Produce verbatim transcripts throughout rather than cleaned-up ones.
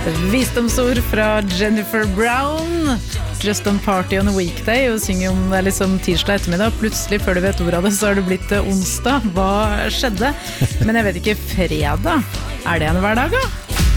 Visdomsord fra Jennifer Brown. Just on party on a weekday. Og synger om det er liksom tirsdag ettermiddag. Plutselig, før du vet ordet av det, så har det blitt onsdag. Hva skjedde? Men jeg vet ikke, fredag. Er det en hverdag da?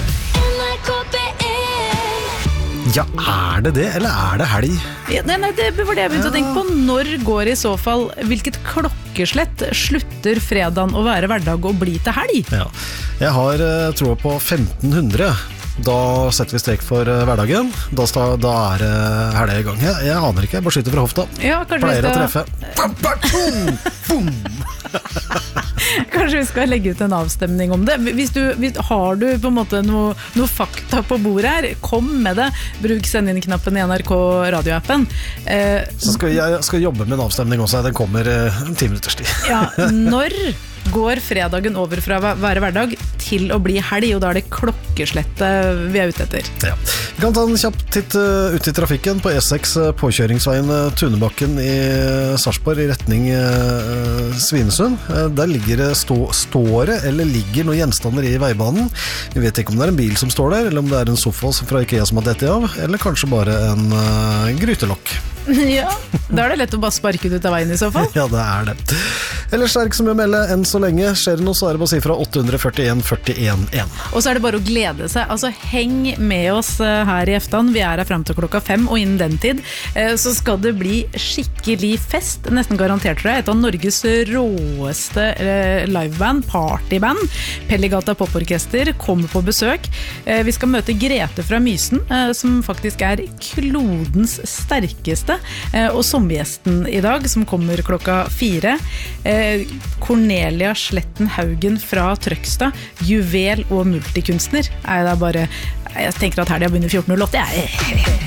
Ja, er det det, eller er det helg? Ja, nei, nei, det var det jeg begynte ja. å tenke på. Når går i så fall, hvilket klokkeslett slutter fredagen å være hverdag og bli til helg? Ja. Jeg har uh, troa på femten hundre. Da setter vi strek for uh, hverdagen. Da, sta, da er uh, helg i gang. Jeg, jeg aner ikke, jeg bare skyter fra hofta. Ja, Pleier å treffe. Boom! Kanskje vi skal legge ut en avstemning om det. Hvis du, hvis, har du på en måte noe, noe fakta på bordet her, kom med det. Bruk send inn knappen i N R K radioappen. Eh, Så skal jeg skal jobbe med en avstemning også. Den kommer eh, en ti minutters tid. Ja, når går fredagen over fra å være hverdag til å bli helg, og da er det klokkeslettet vi er ute etter. Ja. Vi kan ta en kjapp titt uh, ut i trafikken på E seks, uh, påkjøringsveien uh, Tunebakken i uh, Sarpsborg i retning uh, Svinesund. Uh, der ligger det stå, ståre, eller ligger noen gjenstander i veibanen. Vi vet ikke om det er en bil som står der, eller om det er en sofa fra IKEA som har dette av, eller kanskje bare en uh, grytelokk. Ja, da er det lett å bare sparke ut av veien i så fall. Ja, det er det. Ellers er det ikke så mye å melde enn så lenge. Skjer det noe, så er det bare å si fra åtte førtien førtien én. Og så er det bare å glede seg. Altså, heng med oss her i eftan. Vi er her frem til klokka fem, og innen den tid så skal det bli skikkelig fest. Nesten garantert, tror jeg. Et av Norges råeste liveband, partyband. Pellegata Poporkester kommer på besøk. Vi skal møte Grete fra Mysen, som faktisk er klodens sterkeste. Og sommergjesten i dag, som kommer klokka fire, Cornelia Sletten Haugen fra Trøgstad, juvel og multikunstner. Er det bare, jeg tenker at her de har begynner fjorten null åtte.